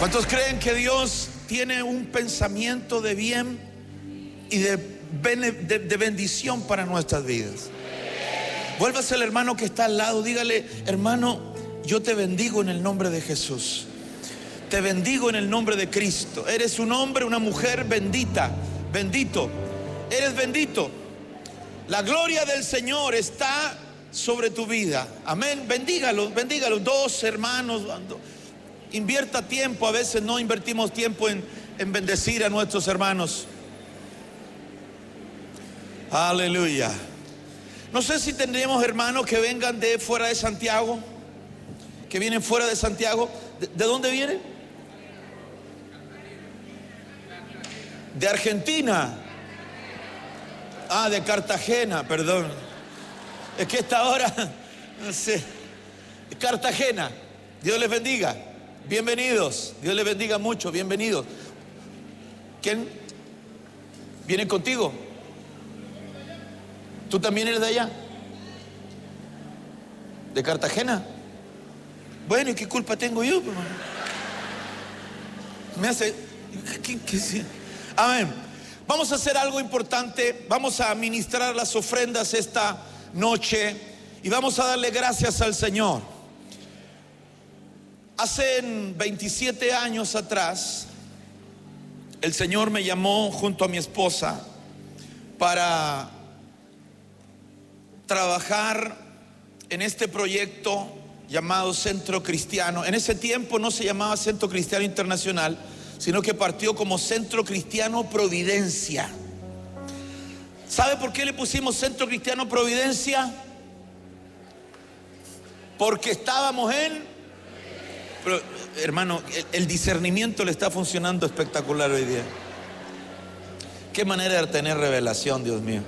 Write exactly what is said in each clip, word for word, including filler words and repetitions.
¿Cuántos creen que Dios tiene un pensamiento de bien y de, de, de bendición para nuestras vidas? Vuélvase al hermano que está al lado, dígale: hermano, yo te bendigo en el nombre de Jesús. Te bendigo en el nombre de Cristo. Eres un hombre, una mujer bendita, bendito. Eres bendito. La gloria del Señor está sobre tu vida. Amén. Bendígalos, bendígalos. Dos hermanos. Invierta tiempo. A veces no invertimos tiempo en, en bendecir a nuestros hermanos. Aleluya. No sé si tendríamos hermanos que vengan de fuera de Santiago, que vienen fuera de Santiago. ¿De, de dónde vienen? De Argentina. Ah, de Cartagena, perdón. Es que esta hora, no sé. Cartagena. Dios les bendiga. Bienvenidos. Dios les bendiga mucho. Bienvenidos. ¿Quién viene contigo? ¿Tú también eres de allá? ¿De Cartagena? Bueno, ¿y qué culpa tengo yo? Me hace... ¿Qué, qué, qué? Amén. Vamos a hacer algo importante. Vamos a ministrar las ofrendas esta noche y vamos a darle gracias al Señor. Hace veintisiete años atrás, el Señor me llamó junto a mi esposa para trabajar en este proyecto llamado Centro Cristiano. En ese tiempo no se llamaba Centro Cristiano Internacional, sino que partió como Centro Cristiano Providencia. ¿Sabe por qué le pusimos Centro Cristiano Providencia? Porque estábamos en... Pero, hermano, el, el discernimiento le está funcionando espectacular hoy día. Qué manera de tener revelación, Dios mío.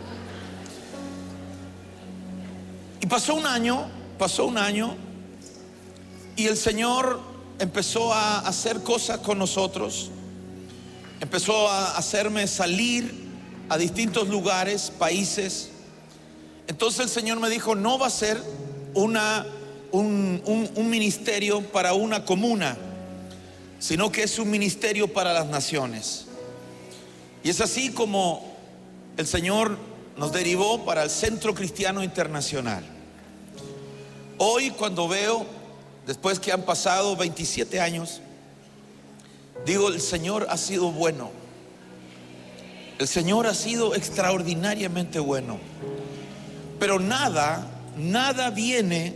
Y pasó un año, pasó un año, y el Señor empezó a hacer cosas con nosotros. Empezó a hacerme salir a distintos lugares, países. Entonces el Señor me dijo: no va a ser una, un, un, un ministerio para una comuna, sino que es un ministerio para las naciones. Y es así como el Señor nos derivó para el Centro Cristiano Internacional. Hoy, cuando veo, después que han pasado veintisiete años, digo: el Señor ha sido bueno. El Señor ha sido extraordinariamente bueno. Pero nada, nada viene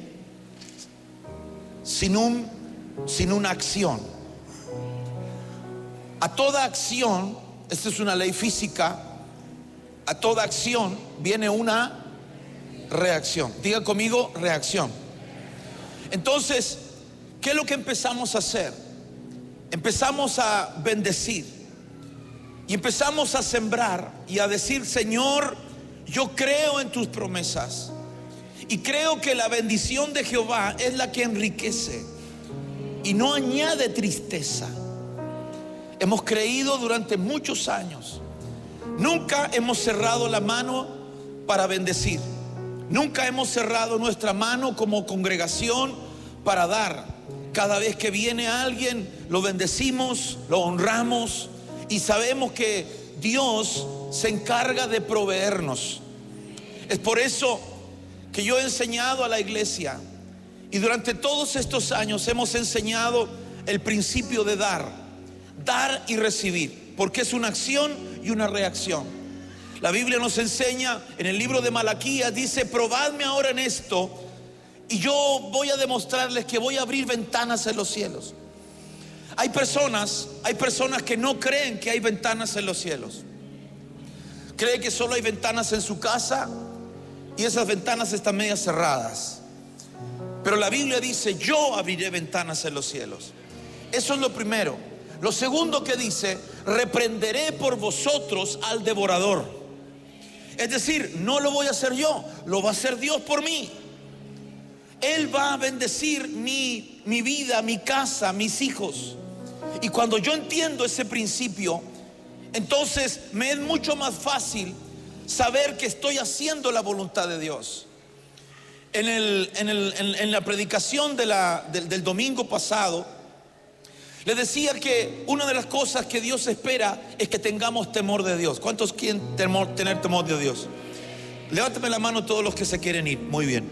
sin un, sin una acción. A toda acción, esta es una ley física, a toda acción viene una reacción. Diga conmigo: reacción. Entonces, ¿qué es lo que empezamos a hacer? Empezamos a bendecir y empezamos a sembrar y a decir: Señor, yo creo en tus promesas y creo que la bendición de Jehová es la que enriquece y no añade tristeza. Hemos creído durante muchos años. Nunca hemos cerrado la mano para bendecir. Nunca hemos cerrado nuestra mano como congregación para dar. Cada vez que viene alguien, lo bendecimos, lo honramos y sabemos que Dios se encarga de proveernos. Es por eso que yo he enseñado a la iglesia y durante todos estos años hemos enseñado el principio de dar, dar y recibir, porque es una acción y una reacción. La Biblia nos enseña en el libro de Malaquías, dice: probadme ahora en esto y yo voy a demostrarles que voy a abrir ventanas en los cielos. Hay personas, hay personas que no creen que hay ventanas en los cielos. Creen que solo hay ventanas en su casa y esas ventanas están medias cerradas. Pero la Biblia dice: yo abriré ventanas en los cielos. Eso es lo primero. Lo segundo que dice: reprenderé por vosotros al devorador. Es decir, no lo voy a hacer yo, lo va a hacer Dios por mí. Él va a bendecir mi, mi vida, mi casa, mis hijos. Y cuando yo entiendo ese principio, entonces me es mucho más fácil saber que estoy haciendo la voluntad de Dios. En, el, en, el, en, en la predicación de la, del, del domingo pasado, Les decía que una de las cosas que Dios espera es que tengamos temor de Dios. ¿Cuántos quieren temor, tener temor de Dios? Levántame la mano todos los que se quieren ir. Muy bien.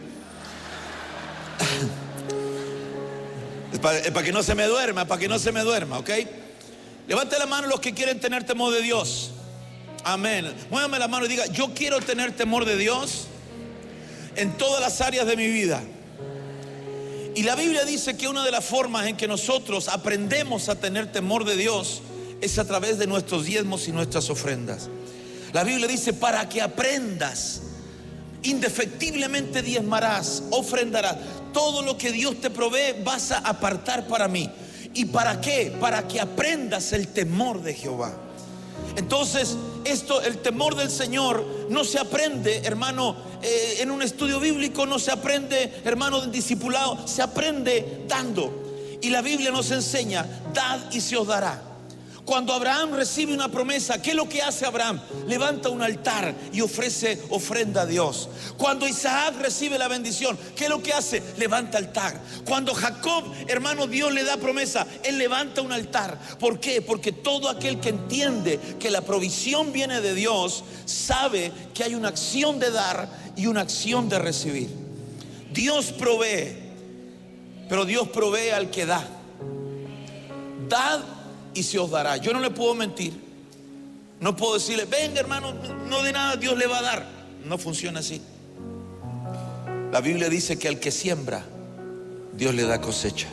Es para, es para que no se me duerma, para que no se me duerma, ¿ok? Levante la mano los que quieren tener temor de Dios. Amén. Muévame la mano y diga: yo quiero tener temor de Dios en todas las áreas de mi vida. Y la Biblia dice que una de las formas en que nosotros aprendemos a tener temor de Dios es a través de nuestros diezmos y nuestras ofrendas. La Biblia dice: para que aprendas, indefectiblemente diezmarás, ofrendarás. Todo lo que Dios te provee vas a apartar para mí. ¿Y para qué? Para que aprendas el temor de Jehová. Entonces, esto, el temor del Señor no se aprende, hermano, eh, en un estudio bíblico, no se aprende, hermano, en discipulado, se aprende dando. Y la Biblia nos enseña: dad y se os dará. Cuando Abraham recibe una promesa, ¿qué es lo que hace Abraham? Levanta un altar y ofrece ofrenda a Dios. Cuando Isaac recibe la bendición, ¿qué es lo que hace? Levanta altar. Cuando Jacob, hermano, Dios le da promesa, él levanta un altar. ¿Por qué? Porque todo aquel que entiende que la provisión viene de Dios, sabe que hay una acción de dar y una acción de recibir. Dios provee, pero Dios provee al que da. Dad y se os dará. Yo no le puedo mentir. No puedo decirle: venga, hermano, no de nada, Dios le va a dar. No funciona así. La Biblia dice que al que siembra, Dios le da cosecha.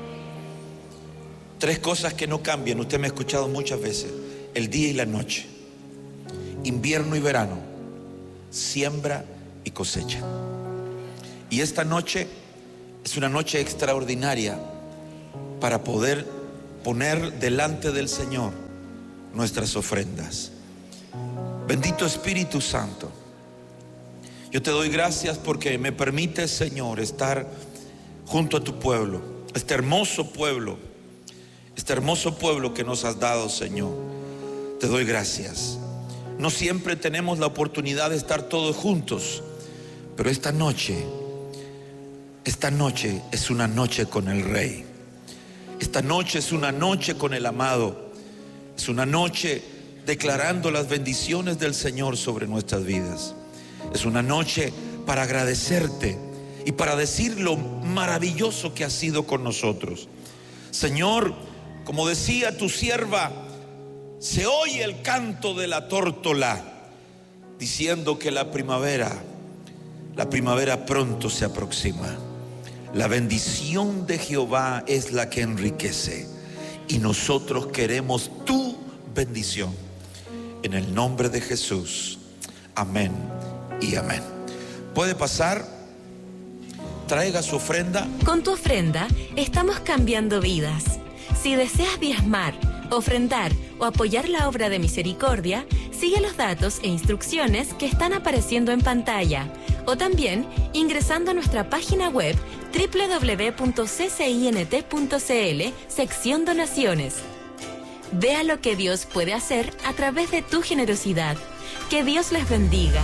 Tres cosas que no cambian. Usted me ha escuchado muchas veces: el día y la noche, invierno y verano, siembra y cosecha. Y esta noche es una noche extraordinaria para poder poner delante del Señor nuestras ofrendas. Bendito Espíritu Santo, yo te doy gracias porque me permites, Señor, estar junto a tu pueblo, este hermoso pueblo, este hermoso pueblo que nos has dado, Señor. Te doy gracias. No siempre tenemos la oportunidad de estar todos juntos, pero esta noche, esta noche es una noche con el Rey. Esta noche es una noche con el amado. Es una noche declarando las bendiciones del Señor sobre nuestras vidas. Es una noche para agradecerte y para decir lo maravilloso que has sido con nosotros. Señor, como decía tu sierva, se oye el canto de la tórtola diciendo que la primavera, la primavera pronto se aproxima. La bendición de Jehová es la que enriquece, y nosotros queremos tu bendición. En el nombre de Jesús. Amén y amén. Puede pasar. Traiga su ofrenda. Con tu ofrenda estamos cambiando vidas. Si deseas diezmar, ofrendar o apoyar la obra de misericordia, sigue los datos e instrucciones que están apareciendo en pantalla, o también ingresando a nuestra página web doble u doble u doble u punto c c i n t punto c l, sección donaciones. Vea lo que Dios puede hacer a través de tu generosidad. Que Dios les bendiga.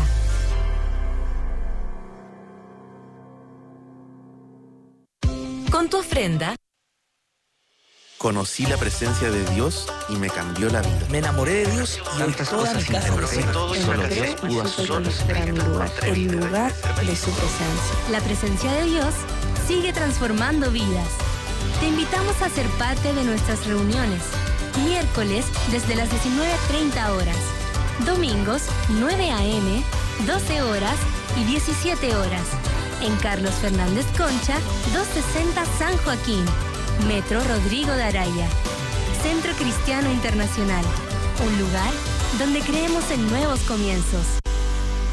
Con tu ofrenda, conocí la presencia de Dios y me cambió la vida. Me enamoré de Dios y hoy toda mi casa lo sé. Todo eso lo Dios pudo hacer solo. El lugar de su presencia. La presencia de Dios sigue transformando vidas. Te invitamos a ser parte de nuestras reuniones. Miércoles desde las diecinueve treinta horas. Domingos nueve a eme, doce horas y diecisiete horas. En Carlos Fernández Concha, doscientos sesenta San Joaquín. Metro Rodrigo de Araya. Centro Cristiano Internacional. Un lugar donde creemos en nuevos comienzos.